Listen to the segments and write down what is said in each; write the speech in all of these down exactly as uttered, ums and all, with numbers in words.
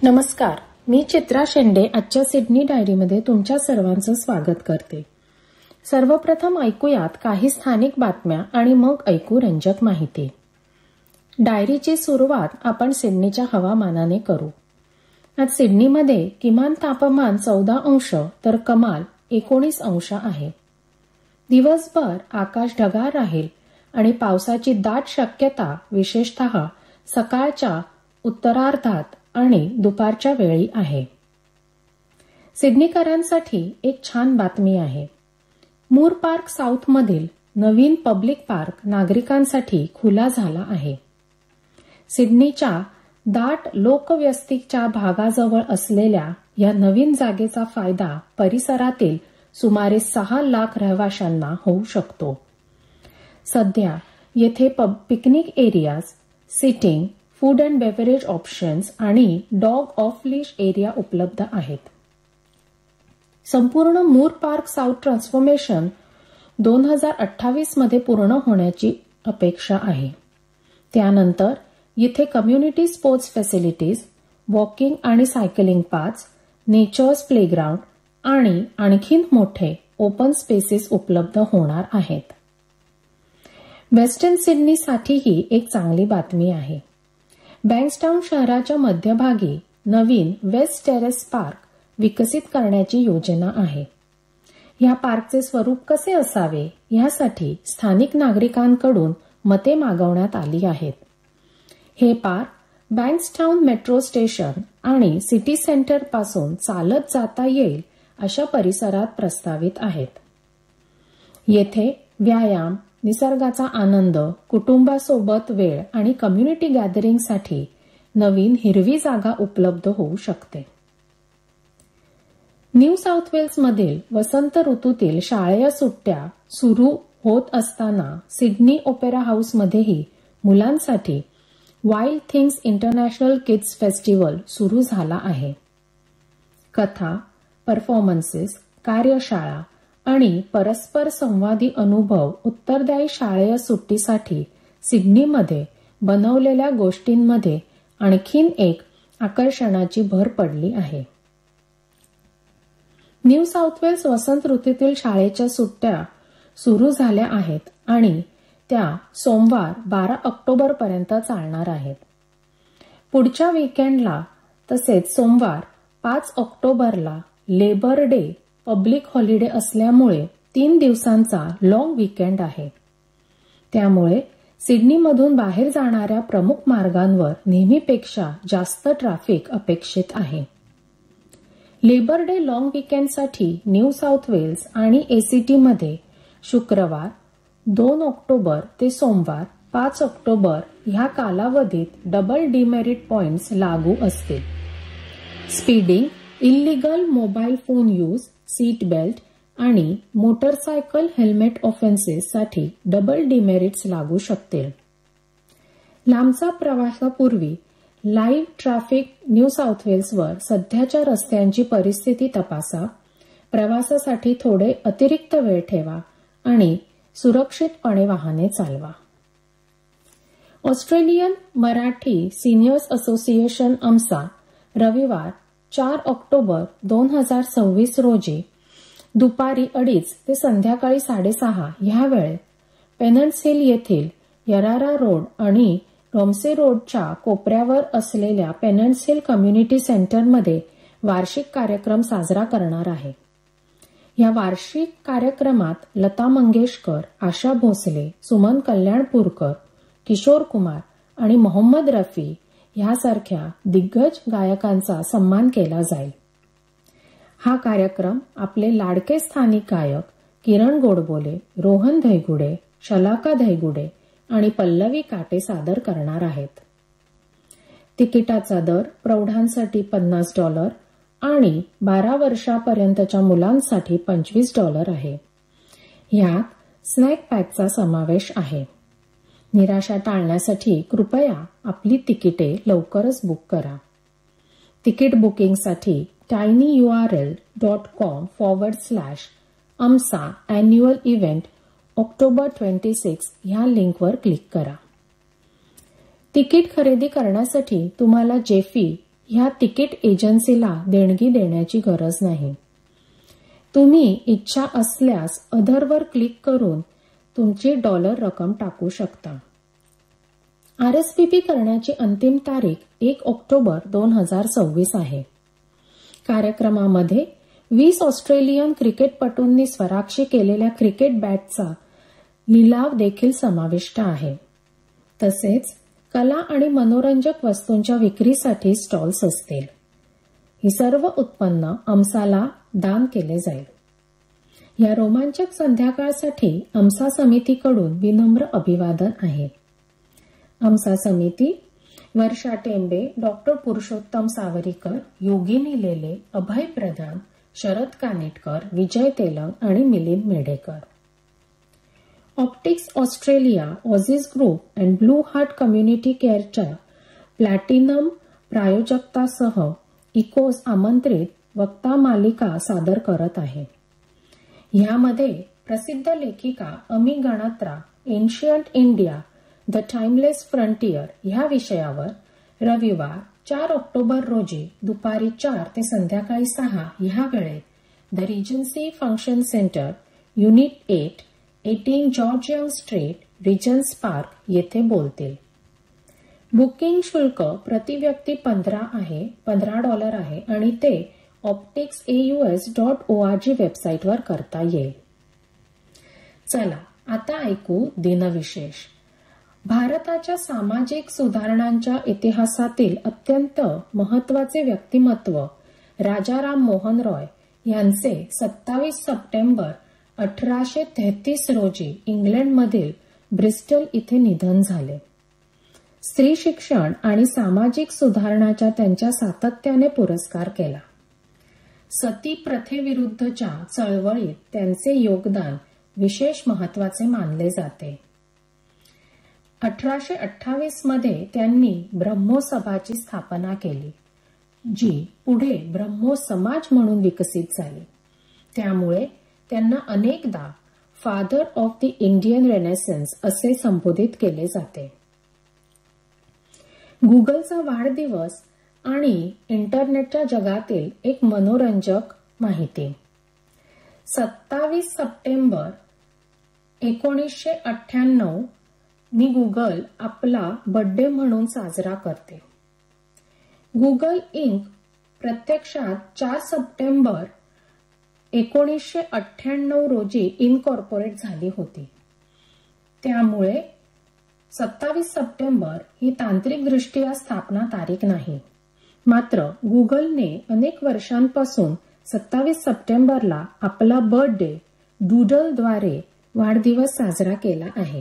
नमस्कार, मी चित्रा शेंडे आजच्या सिडनी डायरीमध्ये तुमच्या सर्वांचं स्वागत करते. सर्वप्रथम ऐकूयात काही स्थानिक बातम्या आणि मग ऐकू रंजक माहिती. डायरीची सुरुवात आपण सिडनीच्या हवामानाने करू. आज सिडनीमध्ये किमान तापमान चौदा अंश तर कमाल एकोणीस अंश आहे. दिवसभर आकाश ढगाळ राहील आणि पावसाची दाट शक्यता विशेषतः सकाळच्या उत्तरार्धात आणि दुपारच्या वेळी आहे. सिडनीकरांसाठी एक छान बातमी आहे. मूर पार्क साऊथमधील नवीन पब्लिक पार्क नागरिकांसाठी खुला झाला आहे. सिडनीच्या दाट लोकवस्तीच्या भागाजवळ असलेल्या या नवीन जागेचा फायदा परिसरातील सुमारे सहा लाख रहिवाशांना होऊ शकतो. सध्या येथे picnic areas, sitting, food and beverage options आणि डॉग ऑफ लीश एरिया उपलब्ध आहेत. संपूर्ण मूर पार्क साऊथ ट्रान्सफॉर्मेशन दोन हजार अठ्ठावीस मध्ये पूर्ण होण्याची अपेक्षा आहे. त्यानंतर येथे कम्युनिटी स्पोर्ट्स फॅसिलिटीज, वॉकिंग आणि सायकलिंग पाथ्स, नेचर्स प्लेग्राऊंड आणि आणखीन मोठे ओपन स्पेसेस उपलब्ध होणार आहेत. वेस्टर्न सिडनीसाठीही एक चांगली बातमी आहे. बँक्सटाऊन शहराच्या मध्यभागी नवीन वेस्ट टेरेस पार्क विकसित करण्याची योजना आहे. या पार्कचे स्वरूप कसे असावे यासाठी स्थानिक नागरिकांकडून मते मागवण्यात आली आहेत. हे पार्क बँक्सटाऊन मेट्रो स्टेशन आणि सिटी सेंटर पासून चालत जाता येईल अशा परिसरात प्रस्तावित आहेत. येथे व्यायाम, निसर्गाचा आनंद, कुटुंबासोबत वेळ आणि कम्युनिटी गॅदरिंगसाठी नवीन हिरवी जागा उपलब्ध होऊ शकते. न्यू साऊथ वेल्समधील वसंत ऋतूतील शाळेय सुट्ट्या सुरू होत असताना सिडनी ओपेरा हाऊसमध्येही मुलांसाठी wild things international kids festival सुरू झाला आहे. कथा, परफॉर्मन्सेस, कार्यशाळा आणि परस्पर संवादी अनुभव उत्तरदायी शाळेय सुट्टीसाठी सिडनीमध्ये बनवलेल्या गोष्टींमध्ये आणखीन एक आकर्षणाची भर पडली आहे. न्यू साऊथ वेल्स वसंत ऋतूतील शाळेच्या सुट्ट्या सुरू झाल्या आहेत आणि त्या सोमवार बारा ऑक्टोबर पर्यंत चालणार आहेत. पुढच्या वीकेंडला तसेच सोमवार पाच ऑक्टोबरला लेबर डे पब्लिक हॉलिडे असल्यामुळे तीन दिवसांचा लॉंग वीकेंड आहे. त्यामुळे सिडनीमधून बाहेर जाणाऱ्या प्रमुख मार्गांवर नेहमीपेक्षा जास्त ट्रॅफिक अपेक्षित आहे. Labour day long वीकेंडसाठी new south Wales आणि एसीटीमध्ये शुक्रवार दोन ऑक्टोबर ते सोमवार पाच ऑक्टोबर ह्या कालावधीत डबल डिमेरिट पॉइंट्स लागू असतील. Speeding, illegal mobile phone use, seat belt आणि मोटरसायकल हेल्मेट ऑफेन्सेससाठी डबल डिमेरिट्स लागू शकतील. लांबचा प्रवासापूर्वी लाईव्ह ट्रॅफिक न्यू साऊथ वेल्सवर सध्याच्या रस्त्यांची परिस्थिती तपासा, प्रवासासाठी थोडे अतिरिक्त वेळ ठेवा आणि सुरक्षितपणे वाहने चालवा. ऑस्ट्रेलियन मराठी सिनियर्स असोसिएशन अमसा रविवार चार ऑक्टोबर दोन हजार सव्वीस रोजी दुपारी अडीच ते संध्याकाळी साडेसहा ह्या वेळेत पेनन्स हिल येथील यरारा रोड आणि रोमसे रोडच्या कोपऱ्यावर असलेल्या पेनन्स हिल कम्युनिटी सेंटरमध्ये वार्षिक कार्यक्रम साजरा करणार आहे. या वार्षिक कार्यक्रमात लता मंगेशकर, आशा भोसले, सुमन कल्याणपूरकर, किशोर कुमार आणि मोहम्मद रफी ह्यासारख्या दिग्गज गायकांचा सन्मान केला जाईल. हा कार्यक्रम आपले लाडके स्थानिक गायक किरण गोडबोले, रोहन धैगुडे, शलाका धैगुडे आणि पल्लवी काटे सादर करणार आहेत. तिकिटाचा दर प्रौढांसाठी पन्नास डॉलर आणि बारा वर्षापर्यंतच्या मुलांसाठी पंचवीस डॉलर आहे. ह्यात स्नॅक पॅकचा समावेश आहे. निराशा टाळण्यासाठी कृपया आपली तिकिटे लवकरच बुक करा. तिकीट बुकिंगसाठी tinyurl dot com forward slash अमसा annual event October छब्बीस ह्या लिंकवर क्लिक करा. तिकीट खरेदी करण्यासाठी तुम्हाला जेफी ह्या तिकीट एजन्सीला देणगी देण्याची गरज नाही. तुम्ही इच्छा असल्यास अदरवर क्लिक करून तुमची डॉलर रक्कम टाकू शकता. आरएसपीपी करण्याची अंतिम तारीख एक ऑक्टोबर दोन हजार सव्वीस आहे. कार्यक्रमामध्ये वीस ऑस्ट्रेलियन क्रिकेटपटूंनी स्वराक्षी केलेल्या क्रिकेट बॅटचा लिलाव देखील समाविष्ट आहे. तसेच कला आणि मनोरंजक वस्तूंच्या विक्रीसाठी स्टॉल्स असतील. ही सर्व उत्पन्न अम्साला दान केले जाईल. या रोमांचक संध्याकाळसाठी अम्सा समितीकडून विनम्र अभिवादन आहे. अम्सा समिती वर्षा टेंबे, डॉक्टर पुरुषोत्तम सावरीकर, योगिनी लेले, अभय प्रधान, शरद कानेटकर, विजय तेलंग आणि Milind Medhekar. Optics Australia, ऑझिस group and blue heart community केअरच्या platinum प्रायोजकतासह Eeco आमंत्रित वक्ता मालिका सादर करत आहे. यामध्ये प्रसिद्ध लेखिका अमी Ganatra ancient India the timeless frontier ह्या विषयावर रविवार चार ऑक्टोबर रोजी दुपारी चार ते संध्याकाळी सहा ह्या वेळेत the regency function centre, unit eight, अठरा George young street, reasons park येथे बोलतील. बुकिंग शुल्क प्रति व्यक्ती पंधरा आहे पंधरा डॉलर आहे आणि ते ऑप्टिक्स एयूएस डॉट ओआरजी वेबसाईटवर करता येईल. चला आता ऐकू दिनविशेष. भारताच्या सामाजिक सुधारणांच्या इतिहासातील अत्यंत महत्वाचे व्यक्तिमत्व राजाराम मोहन रॉय यांचे सत्तावीस सप्टेंबर अठराशे तेहतीस रोजी इंग्लंडमधील ब्रिस्टल इथे निधन झाले. स्त्री शिक्षण आणि सामाजिक सुधारणाच्या त्यांच्या सातत्याने पुरस्कार केला. सती प्रथेविरुद्धच्या चळवळीत त्यांचे योगदान विशेष महत्वाचे मानले जाते. अठराशे अठ्ठावीस मध्ये त्यांनी ब्रह्मो-सभाची स्थापना केली, जी पुढे ब्रह्मो समाज म्हणून विकसित झाली. त्यामुळे त्यांना अनेकदा father of the Indian renaissance असे संबोधित केले जाते. गुगलचा वाढदिवस आणि इंटरनेटच्या जगातील एक मनोरंजक माहिती. सत्तावीस सप्टेंबर एकोणीसशे अठ्ठ्याण्णव मी गुगल आपला बर्थडे म्हणून साजरा करते. गुगल इंक प्रत्यक्षात चार सप्टेंबर एकोणीसशे अठ्ठ्याण्णव रोजी इनकॉर्पोरेट झाली होती. त्यामुळे सत्तावीस सप्टेंबर ही तांत्रिकदृष्ट्या स्थापना तारीख नाही. मात्र गुगलने अनेक वर्षांपासून सत्तावीस सप्टेंबरला आपला बर्थडे डूडलद्वारे वाढदिवस साजरा केला आहे.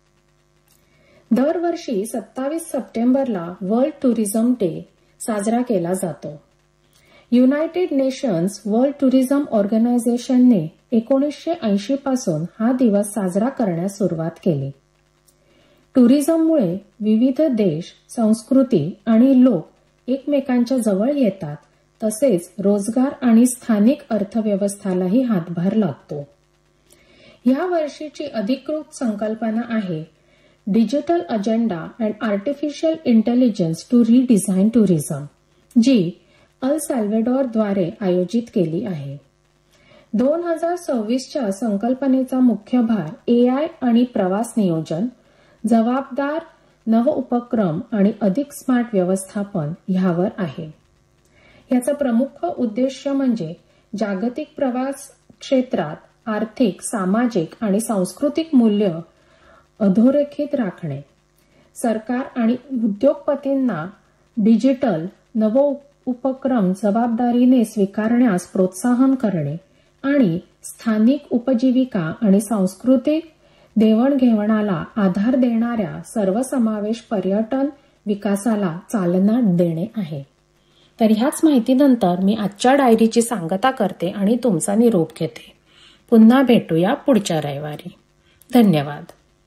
दरवर्षी सत्तावीस सप्टेंबरला वर्ल्ड टुरिझम डे साजरा केला जातो. युनायटेड नेशन्स वर्ल्ड टुरिझम ऑर्गनायझेशनने एकोणीसशे ऐंशी पासून हा दिवस साजरा करण्यास सुरुवात केली. टुरिझममुळे विविध देश, संस्कृती आणि लोक एकमेकांच्या जवळ येतात, तसेच रोजगार आणि स्थानिक अर्थव्यवस्थेलाही हातभार लागतो. या वर्षीची अधिकृत संकल्पना आहे digital agenda and artificial intelligence to redesign tourism, जी अल सॅल्वेडॉरद्वारे आयोजित केली आहे. दोन हजार सव्वीसच्या संकल्पनेचा मुख्य भार एआय आणि प्रवास नियोजन, जबाबदार नव उपक्रम आणि अधिक स्मार्ट व्यवस्थापन ह्यावर आहे. याचा प्रमुख उद्देश म्हणजे जागतिक प्रवास क्षेत्रात आर्थिक, सामाजिक आणि सांस्कृतिक मूल्य अधोरेखित राखणे, सरकार आणि उद्योगपतींना डिजिटल नव उपक्रम जबाबदारीने स्वीकारण्यास प्रोत्साहन करणे आणि स्थानिक उपजीविका आणि सांस्कृतिक देवाणघेवाणाला आधार देणाऱ्या सर्वसमावेश पर्यटन विकासाला चालना देणे आहे. तर ह्याच माहितीनंतर मी आजच्या डायरीची सांगता करते आणि तुमचा निरोप घेते. पुन्हा भेटूया पुढच्या रविवारी. धन्यवाद.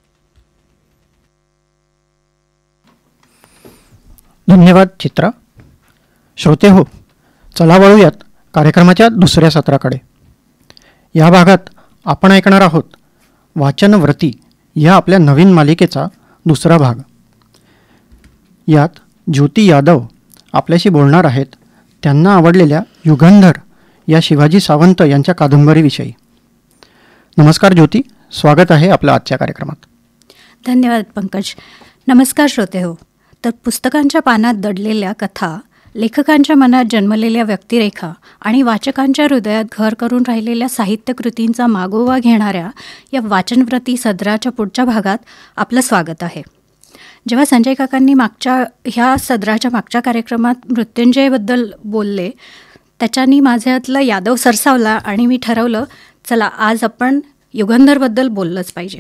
धन्यवाद चित्रा. श्रोते हो, चला वळूयात कार्यक्रमाच्या दुसऱ्या सत्राकडे. या भागात आपण ऐकणार आहोत वाचनव्रती या आपल्या नवीन मालिकेचा दुसरा भाग. यात ज्योती यादव आपल्याशी बोलणार आहेत त्यांना आवडलेल्या युगंधर या शिवाजी सावंत यांच्या कादंबरीविषयी. नमस्कार ज्योती, स्वागत आहे आपल्या आजच्या कार्यक्रमात. धन्यवाद पंकज. नमस्कार श्रोते हो. तर पुस्तकांच्या पानात दडलेल्या कथा, लेखकांच्या मनात जन्मलेल्या व्यक्तिरेखा आणि वाचकांच्या हृदयात घर करून राहिलेल्या साहित्यकृतींचा मागोवा घेणाऱ्या या वाचनव्रती सदराच्या पुढच्या भागात आपलं स्वागत आहे. जेव्हा संजय काकांनी मागच्या ह्या सदराच्या मागच्या कार्यक्रमात मृत्युंजयबद्दल बोलले, त्याच्यानी माझ्यातला यादव सरसावला आणि मी ठरवलं, चला आज आपण युगंधरबद्दल बोललंच पाहिजे.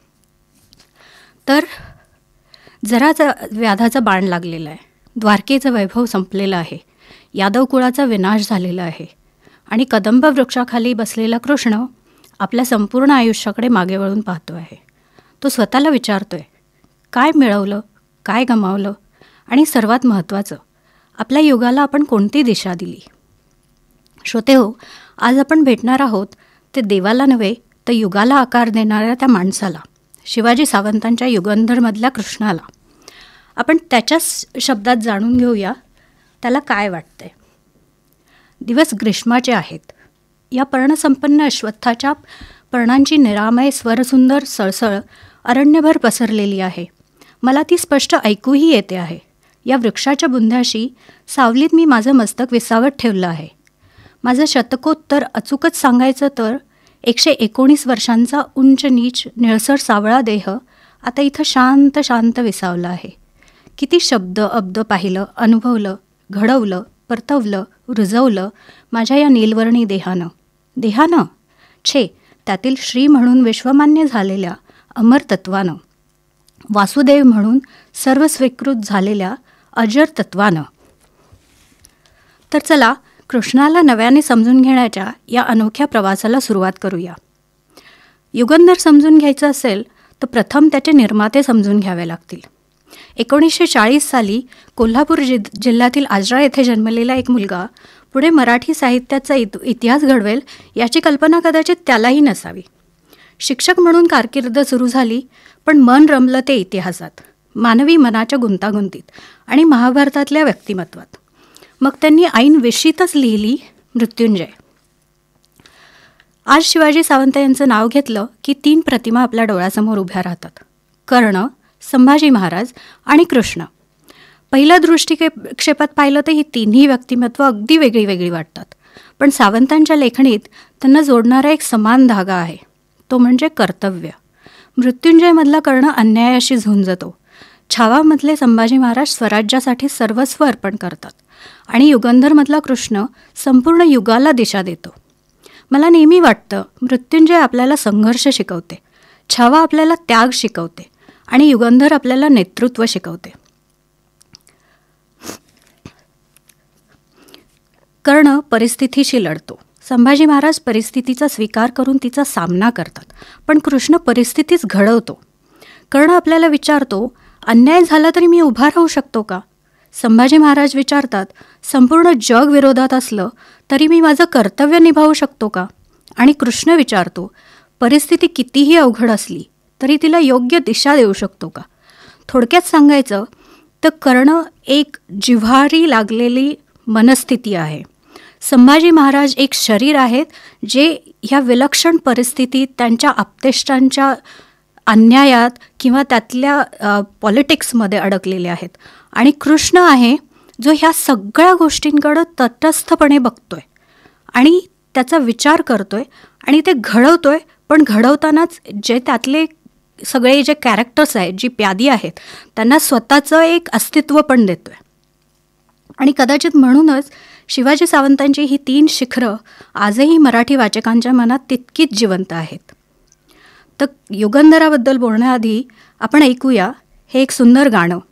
तर जराच व्याधाचा बाण लागलेला आहे, द्वारकेचं वैभव संपलेलं आहे, यादव कुळाचा विनाश झालेला आहे आणि कदंब वृक्षाखाली बसलेला कृष्ण आपल्या संपूर्ण आयुष्याकडे मागे वळून पाहतो आहे. तो स्वतःला विचारतोय, काय मिळवलं, काय गमावलं आणि सर्वात महत्त्वाचं, आपल्या युगाला आपण कोणती दिशा दिली. श्रोते हो, आज आपण भेटणार आहोत ते देवाला नव्हे तर युगाला आकार देणाऱ्या त्या माणसाला, शिवाजी सावंतांच्या युगंधरमधल्या कृष्णाला. आपण त्याच्याच शब्दात जाणून घेऊया त्याला काय वाटतंय. दिवस ग्रीष्माचे आहेत. या पर्णसंपन्न अश्वत्थाच्या पर्णांची निरामय स्वरसुंदर सळसळ अरण्यभर पसरलेली आहे. मला ती स्पष्ट ऐकूही येते आहे. या वृक्षाच्या बुंध्याशी सावलीत मी माझं मस्तक विसावत ठेवलं आहे. माझं शतकोत्तर अचूकच सांगायचं तर एकशे एकोणीस वर्षांचा उंच नीच निळसर सावळा देह आता इथं शांत शांत विसावला आहे. किती शब्द अब्द पाहिलं, अनुभवलं, घडवलं, परतवलं, रुजवलं माझ्या या नीलवर्णी देहानं. देहानं छे, त्यातील श्री म्हणून विश्वमान्य झालेल्या अमर तत्वानं, वासुदेव म्हणून सर्व स्वीकृत झालेल्या अजर तत्वानं. तर चला कृष्णाला नव्याने समजून घेण्याच्या या अनोख्या प्रवासाला सुरुवात करूया. युगंधर समजून घ्यायचं असेल तर प्रथम त्याचे निर्माते समजून घ्यावे लागतील. एकोणीसशे चाळीस साली कोल्हापूर जि जिल्ह्यातील आजरा येथे जन्मलेला एक मुलगा पुढे मराठी साहित्याचा इत इतिहास घडवेल याची कल्पना कदाचित त्यालाही नसावी. शिक्षक म्हणून कारकीर्द सुरू झाली, पण मन रमलं ते इतिहासात, मानवी मनाच्या गुंतागुंतीत आणि महाभारतातल्या व्यक्तिमत्वात. मग त्यांनी ऐन विशीतच लिहिली मृत्युंजय. आज शिवाजी सावंत यांचं नाव घेतलं की तीन प्रतिमा आपल्या डोळ्यासमोर उभ्या राहतात: कर्ण, संभाजी महाराज आणि कृष्ण. पहिल्या दृष्टिक्षेपात पाहिलं तर ही तिन्ही व्यक्तिमत्व अगदी वेगळी वेगळी वाटतात, पण सावंतांच्या लेखणीत त्यांना जोडणारा एक समान धागा आहे, तो म्हणजे कर्तव्य. मृत्युंजयमधला कर्ण अन्यायाशी झुंजतो, छावामधले संभाजी महाराज स्वराज्यासाठी सर्वस्व अर्पण करतात आणि युगंधरमधला कृष्ण संपूर्ण युगाला दिशा देतो. मला नेहमी वाटतं मृत्युंजय आपल्याला संघर्ष शिकवते, छावा आपल्याला त्याग शिकवते आणि युगंधर आपल्याला नेतृत्व शिकवते. कर्ण परिस्थितीशी लढतो, संभाजी महाराज परिस्थितीचा स्वीकार करून तिचा सामना करतात, पण कृष्ण परिस्थितीच घडवतो. कर्ण आपल्याला विचारतो, अन्याय झाला तरी मी उभा राहू शकतो का? संभाजी महाराज विचारतात, संपूर्ण जग विरोधात असलं तरी मी माझं कर्तव्य निभावू शकतो का? आणि कृष्ण विचारतो, परिस्थिती कितीही अवघड असली तरी तिला योग्य दिशा देऊ शकतो का? थोडक्यात सांगायचं तर कर्ण एक जिव्हारी लागलेली मनस्थिती आहे. संभाजी महाराज एक शरीर आहेत जे ह्या विलक्षण परिस्थितीत त्यांच्या आप्तेष्टांच्या अन्यायात किंवा त्यातल्या पॉलिटिक्समध्ये अडकलेले आहेत. आणि कृष्ण आहे जो ह्या सगळ्या गोष्टींकडं तटस्थपणे बघतोय आणि त्याचा विचार करतोय आणि ते घडवतोय, पण घडवतानाच जे त्यातले सगळे जे कॅरेक्टर्स आहेत, जी प्यादी आहेत, त्यांना स्वतःचं एक अस्तित्व पण देतोय. आणि कदाचित म्हणूनच शिवाजी सावंतांची ही तीन शिखरं आजही मराठी वाचकांच्या मनात तितकीच जिवंत आहेत. तर युगंधराबद्दल बोलण्याआधी आपण ऐकूया हे एक सुंदर गाणं.